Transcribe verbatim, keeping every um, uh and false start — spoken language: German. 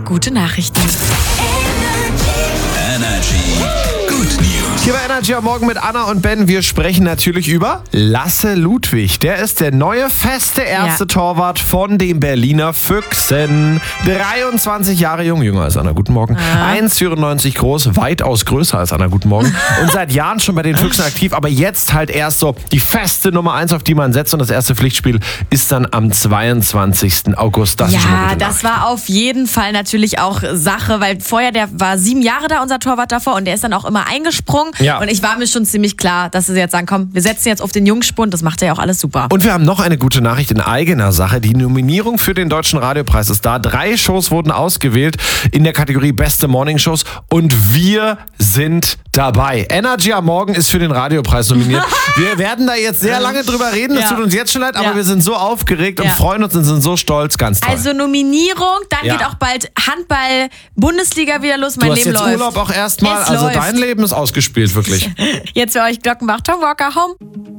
gute Nachrichten. Energy Good News. Hier bei Energy am Morgen mit Anna und Ben. Wir sprechen natürlich über Lasse Ludwig. Der ist der neue feste erste Ja. Torwart von den Berliner Füchsen. dreiundzwanzig Jahre jung, jünger als Anna. Guten Morgen. Ah. eins Komma vierundneunzig groß, weitaus größer als Anna. Guten Morgen. Und seit Jahren schon bei den Füchsen aktiv, aber jetzt halt erst so die feste Nummer eins, auf die man setzt. Und das erste Pflichtspiel ist dann am zweiundzwanzigsten August. Das ist schon mal Ja, gute das Nachricht. war auf jeden Fall natürlich auch Sache, weil vorher, der war sieben Jahre da, unser Torwart davor, und der ist dann auch immer eingesprungen. Ja. Und ich war mir schon ziemlich klar, dass sie jetzt sagen, komm, wir setzen jetzt auf den Jungspund, das macht ja auch alles super. Und wir haben noch eine gute Nachricht in eigener Sache. Die Nominierung für den Deutschen Radiopreis ist da. Drei Shows wurden ausgewählt in der Kategorie Beste Morningshows und wir sind dabei. Energy am Morgen ist für den Radiopreis nominiert. Wir werden da jetzt sehr lange drüber reden. Das Ja. tut uns jetzt schon leid, aber Ja. wir sind so aufgeregt und Ja. freuen uns und sind so stolz. Ganz toll. Also Nominierung, dann Ja. geht auch bald Handball-Bundesliga wieder los. Mein du hast Leben jetzt läuft. Urlaub auch erstmal. Es Also läuft. dein Leben ist ausgespielt, wirklich. Jetzt für euch Glockenbach, Tom Walker Home.